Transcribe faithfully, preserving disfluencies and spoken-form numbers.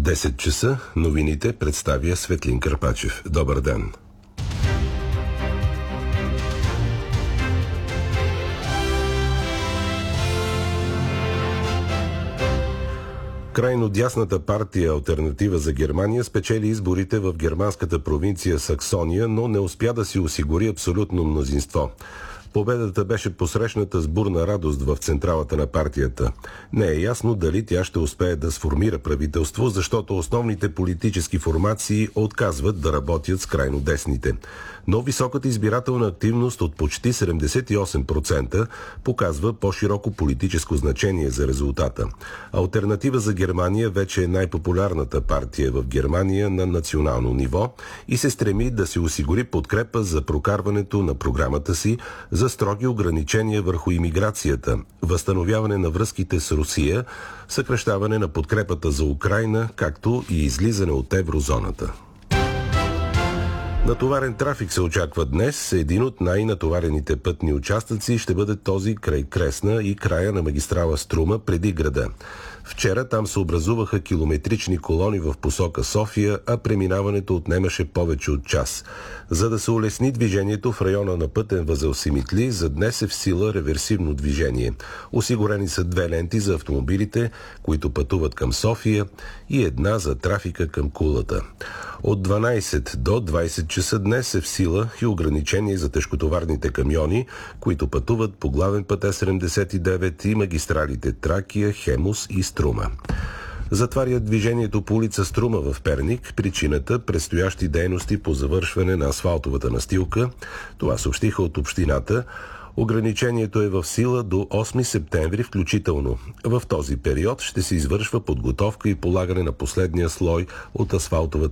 десет часа новините представя Светлин Карпачев. Добър ден! Крайно дясната партия Алтернатива за Германия спечели изборите в германската провинция Саксония, но не успя да си осигури абсолютно мнозинство. Победата беше посрещната с бурна радост в централата на партията. Не е ясно дали тя ще успее да сформира правителство, защото основните политически формации отказват да работят с крайно десните. Но високата избирателна активност от почти седемдесет и осем процента показва по-широко политическо значение за резултата. Алтернатива за Германия вече е най-популярната партия в Германия на национално ниво и се стреми да се осигури подкрепа за прокарването на програмата си за строги ограничения върху имиграцията, възстановяване на връзките с Русия, съкращаване на подкрепата за Украйна, както и излизане от еврозоната. Натоварен трафик се очаква днес. Един от най-натоварените пътни участъци ще бъде този край Кресна и края на магистрала Струма преди града. Вчера там се образуваха километрични колони в посока София, а преминаването отнемаше повече от час. За да се улесни движението в района на пътен възел Симитли, за днес е в сила реверсивно движение. Осигурени са две ленти за автомобилите, които пътуват към София, и една за трафика към Кулата. От дванайсет до двайсет часа днес е в сила и ограничение за тежкотоварните камиони, които пътуват по главен път Е седемдесет и девет и магистралите Тракия, Хемус и Струма. Затварят движението по улица Струма в Перник. Причината – предстоящи дейности по завършване на асфалтовата настилка. Това съобщиха от общината. Ограничението е в сила до осми септември включително. В този период ще се извършва подготовка и полагане на последния слой от асфалтовата